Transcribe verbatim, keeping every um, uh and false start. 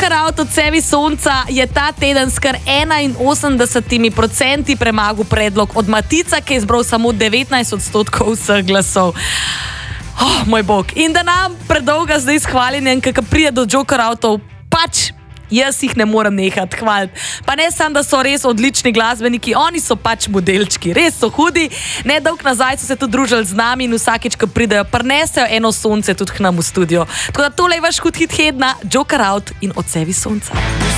Joker Out odsevi sonca je ta teden s kar enainosemdesetimi procenti premagal predlog od Matica, ki je izbral samo devetnajst odstotkov vseh glasov. Oh, moj bog. In da nam predolga zdaj s hvaljenjem, kako pride do Joker Outov, pač jaz jih ne morem nehati hvaliti. Pa ne samo, da so res odlični glasbeniki, oni so pač modelčki, res so hudi. Nedolgo nazaj so se tudi družili z nami in vsakič, ko pridejo, prinesejo eno sonce tudi k nam v studio. Tako da tole je vaš hud hit tedna, Joker Out in odsevi sonca.